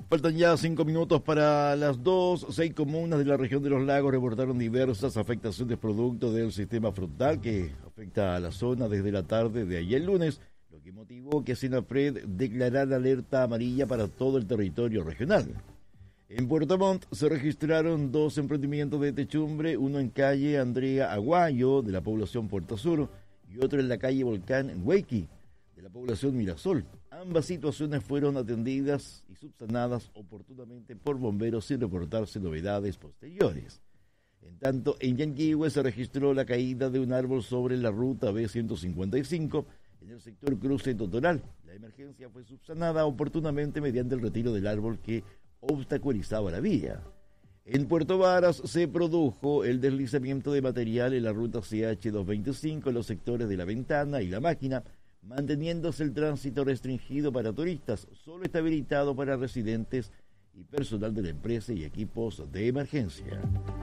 Faltan ya 5 minutos para las 2. 6 comunas de la región de los lagos reportaron diversas afectaciones producto del sistema frontal que afecta a la zona desde la tarde de ayer lunes, lo que motivó que Senapred declarara alerta amarilla para todo el territorio regional. En Puerto Montt se registraron 2 emprendimientos de techumbre, uno en calle Andrea Aguayo, de la población Puerto Sur, y otro en la calle Volcán en Huequi, de la población Mirasol. Ambas situaciones fueron atendidas y subsanadas oportunamente por bomberos sin reportarse novedades posteriores. En tanto, en Yanquihue se registró la caída de un árbol sobre la ruta B155 en el sector Cruce Totoral. La emergencia fue subsanada oportunamente mediante el retiro del árbol que obstaculizaba la vía. En Puerto Varas se produjo el deslizamiento de material en la ruta CH225 en los sectores de La Ventana y La Máquina, manteniéndose el tránsito restringido para turistas. Solo está habilitado para residentes y personal de la empresa y equipos de emergencia.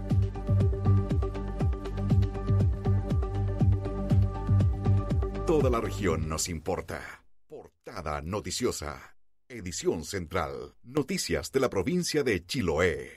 Toda la región nos importa. Portada noticiosa. Edición central. Noticias de la provincia de Chiloé.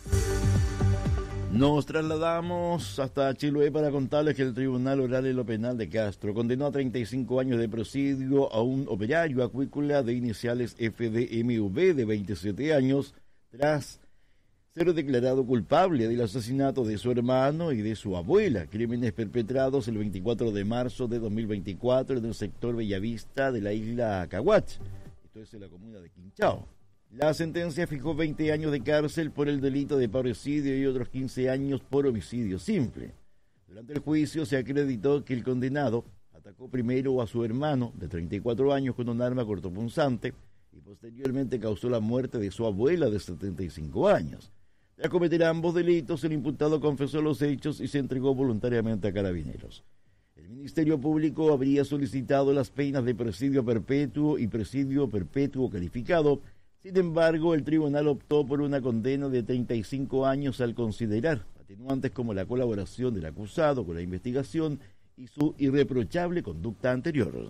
Nos trasladamos hasta Chiloé para contarles que el Tribunal Oral en lo Penal de Castro condenó a 35 años de presidio a un operario acuícola de iniciales FDMV de 27 años tras ser declarado culpable del asesinato de su hermano y de su abuela, crímenes perpetrados el 24 de marzo de 2024 en el sector Bellavista de la isla Caguach, esto es en la comuna de Quinchao. La sentencia fijó 20 años de cárcel por el delito de parricidio y otros 15 años por homicidio simple. Durante el juicio se acreditó que el condenado atacó primero a su hermano de 34 años con un arma cortopunzante y posteriormente causó la muerte de su abuela de 75 años. Tras cometer ambos delitos, el imputado confesó los hechos y se entregó voluntariamente a Carabineros. El Ministerio Público habría solicitado las penas de presidio perpetuo y presidio perpetuo calificado. Sin embargo, el tribunal optó por una condena de 35 años al considerar atenuantes como la colaboración del acusado con la investigación y su irreprochable conducta anterior.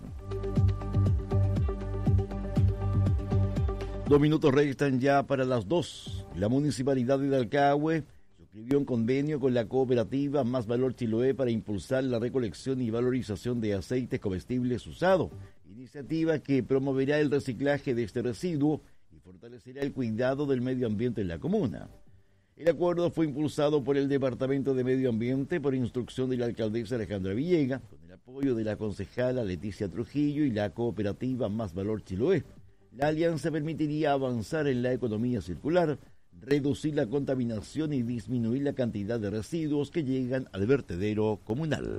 2 minutos restan ya para las 2. La Municipalidad de Dalcahue suscribió un convenio con la cooperativa Más Valor Chiloé para impulsar la recolección y valorización de aceites comestibles usados, iniciativa que promoverá el reciclaje de este residuo y fortalecerá el cuidado del medio ambiente en la comuna. El acuerdo fue impulsado por el Departamento de Medio Ambiente por instrucción de la alcaldesa Alejandra Villega, con el apoyo de la concejala Leticia Trujillo y la cooperativa Más Valor Chiloé. La alianza permitiría avanzar en la economía circular, reducir la contaminación y disminuir la cantidad de residuos que llegan al vertedero comunal.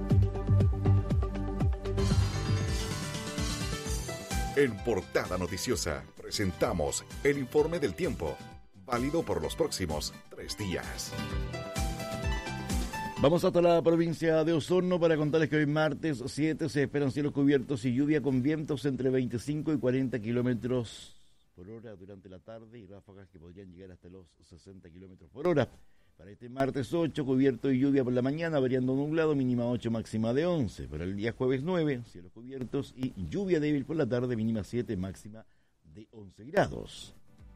En Portada Noticiosa presentamos el informe del tiempo, válido por los próximos 3 días. Vamos hasta la provincia de Osorno para contarles que hoy martes 7 se esperan cielos cubiertos y lluvia con vientos entre 25 y 40 kilómetros por hora durante la tarde y ráfagas que podrían llegar hasta los 60 kilómetros por hora. Para este martes 8, cubierto y lluvia por la mañana, variando nublado, mínima 8, máxima de 11. Para el día jueves 9, cielos cubiertos y lluvia débil por la tarde, mínima 7, máxima de 11 grados.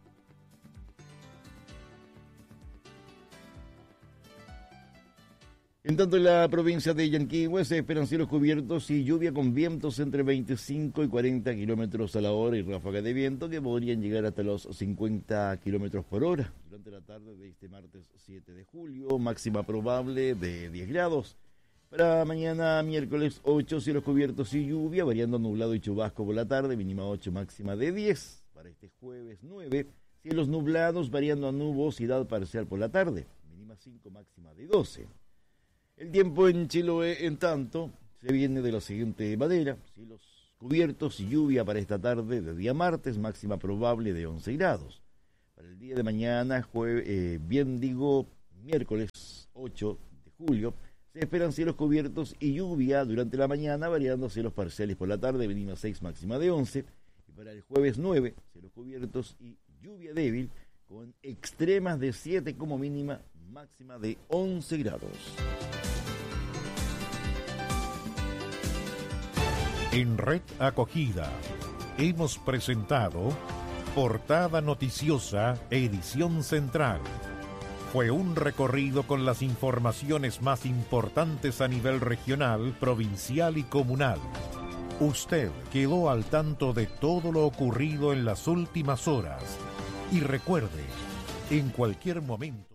En tanto, en la provincia de Yanquihue se esperan cielos cubiertos y lluvia con vientos entre 25 y 40 kilómetros a la hora y ráfagas de viento que podrían llegar hasta los 50 kilómetros por hora. Durante la tarde de este martes 7 de julio, máxima probable de 10 grados. Para mañana miércoles 8, cielos cubiertos y lluvia, variando nublado y chubasco por la tarde, mínima 8, máxima de 10. Para este jueves 9, cielos nublados, variando a nubosidad parcial por la tarde, mínima 5, máxima de 12. El tiempo en Chiloé, en tanto, se viene de la siguiente manera: cielos cubiertos y lluvia para esta tarde de día martes, máxima probable de 11 grados. Para el día de mañana, miércoles 8 de julio, se esperan cielos cubiertos y lluvia durante la mañana, variando cielos parciales por la tarde, mínima 6, máxima de 11. Y para el jueves 9, cielos cubiertos y lluvia débil, con extremas de 7 como mínima, máxima de 11 grados. En Red Acogida hemos presentado Portada noticiosa, edición central. Fue un recorrido con las informaciones más importantes a nivel regional, provincial y comunal. Usted quedó al tanto de todo lo ocurrido en las últimas horas. Y recuerde, en cualquier momento...